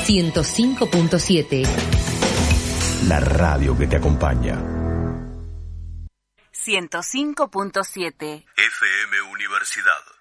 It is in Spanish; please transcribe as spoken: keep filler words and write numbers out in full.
ciento cinco punto siete. La radio que te acompaña. ciento cinco punto siete. F M Universidad.